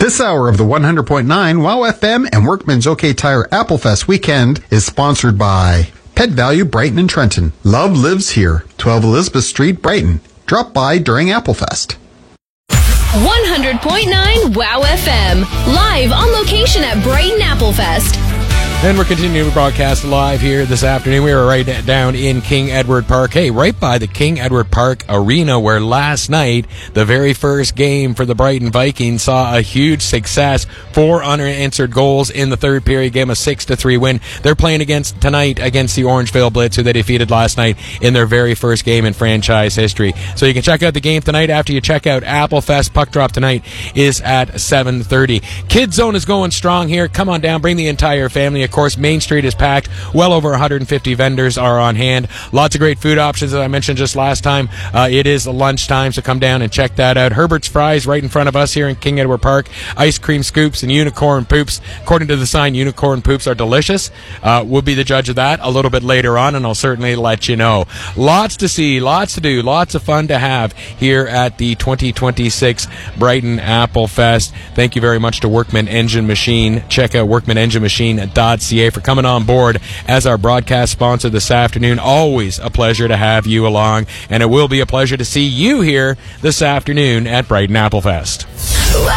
This hour of the 100.9 WOW FM and Workman's OK Tire Applefest weekend is sponsored by Pet Value Brighton and Trenton. Love lives here. 12 Elizabeth Street, Brighton. Drop by during Applefest. 100.9 WOW FM. Live on location at Brighton Applefest. And we're continuing to broadcast live here this afternoon. We are right down in King Edward Park. Hey, right by the King Edward Park Arena, where last night, the very first game for the Brighton Vikings saw a huge success. 4 unanswered goals in the third period, game a 6-3 win. They're playing tonight against the Orangevale Blitz, who they defeated last night in their very first game in franchise history. So you can check out the game tonight after you check out Applefest. Puck drop tonight is at 7:30. Kids Zone is going strong here. Come on down, bring the entire family. Of course, Main Street is packed. Well over 150 vendors are on hand. Lots of great food options, as I mentioned just last time. It is lunchtime, so come down and check that out. Herbert's Fries right in front of us here in King Edward Park. Ice cream scoops and unicorn poops. According to the sign, unicorn poops are delicious. We'll be the judge of that a little bit later on, and I'll certainly let you know. Lots to see, lots to do, lots of fun to have here at the 2026 Brighton Applefest. Thank you very much to Workman Engine Machine. Check out workmanenginemachine.ca for coming on board as our broadcast sponsor this afternoon. Always a pleasure to have you along, and it will be a pleasure to see you here this afternoon at Brighton Applefest.